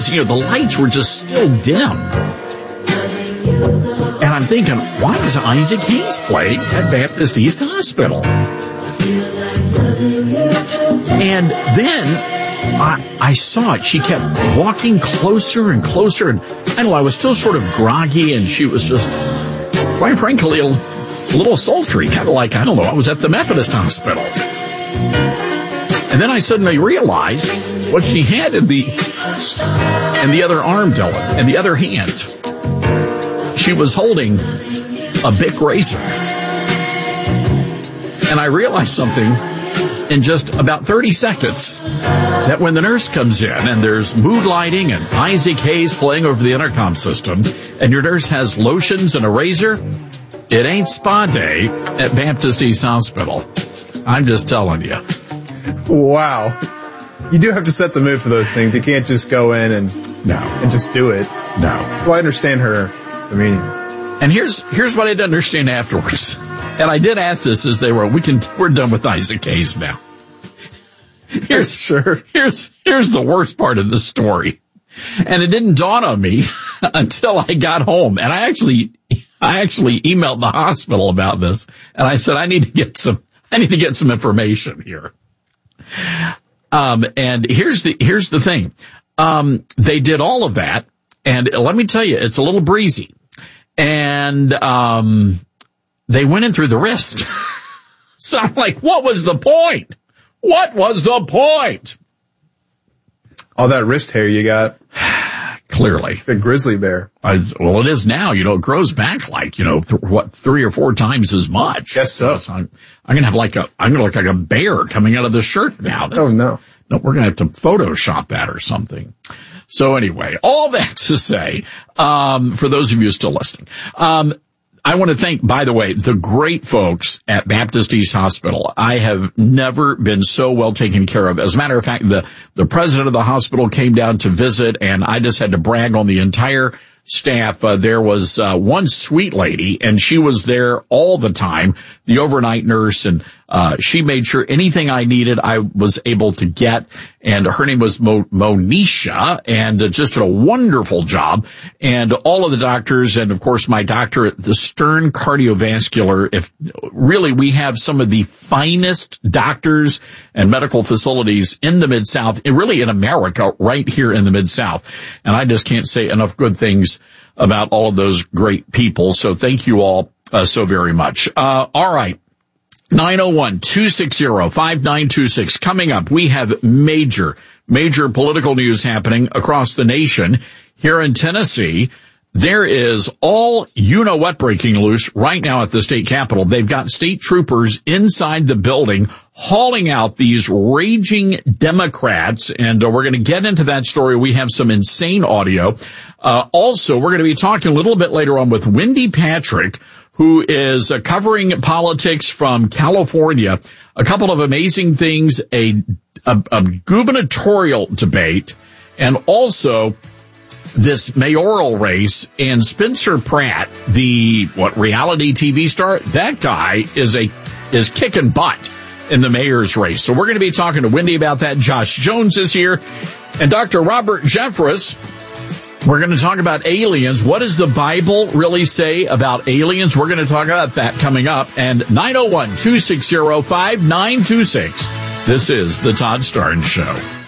the lights were just still dim. And I'm thinking, why is Isaac Hayes playing at Baptist East Hospital? And then I saw it. She kept walking closer and closer. And I don't know, I was still sort of groggy, and she was just, quite frankly, a little sultry, kind of like, I don't know, I was at the Methodist Hospital. And then I suddenly realized what she had in the other arm, Dylan, and the other hand. She was holding a Bic razor. And I realized something in just about 30 seconds, that when the nurse comes in and there's mood lighting and Isaac Hayes playing over the intercom system, and your nurse has lotions and a razor, it ain't spa day at Baptist East Hospital. I'm just telling you. Wow. You do have to set the mood for those things. You can't just go in and just do it. No. Well, I understand her. I mean, and here's what I didn't understand afterwards. And I did ask this as they were, we're done with Isaac Hayes now. Here's the worst part of the story. And it didn't dawn on me until I got home. And I actually emailed the hospital about this. And I said, I need to get some information here. And here's the thing. They did all of that. And let me tell you, it's a little breezy. And, they went in through the wrist. So I'm like, what was the point? What was the point? All that wrist hair you got. Clearly. The grizzly bear. Well, it is now. It grows back like, 3 or 4 times as much. Yes, so. I'm going to look like a bear coming out of the shirt now. Oh, no. No, we're going to have to Photoshop that or something. So anyway, all that to say, for those of you still listening, I want to thank, by the way, the great folks at Baptist East Hospital. I have never been so well taken care of. As a matter of fact, the president of the hospital came down to visit, and I just had to brag on the entire staff. There was one sweet lady, and she was there all the time, the overnight nurse, and she made sure anything I needed I was able to get. And her name was Monisha, and just did a wonderful job. And all of the doctors, and of course my doctor at the Stern Cardiovascular, we have some of the finest doctors and medical facilities in the Mid-South, really in America, right here in the Mid-South. And I just can't say enough good things about all of those great people. So thank you all so very much. All right. 901-260-5926. Coming up, we have major political news happening across the nation. Here in Tennessee, there is all you-know-what breaking loose right now at the state capitol. They've got state troopers inside the building hauling out these raging Democrats, and we're going to get into that story. We have some insane audio. Also, we're going to be talking a little bit later on with Wendy Patrick, who is covering politics from California. A couple of amazing things, a gubernatorial debate, and also this mayoral race. And Spencer Pratt, the reality TV star, that guy is kicking butt in the mayor's race. So we're going to be talking to Wendy about that. Josh Jones is here, and Dr. Robert Jeffress. We're going to talk about aliens. What does the Bible really say about aliens? We're going to talk about that coming up. And 901-260-5926. This is the Todd Starnes Show.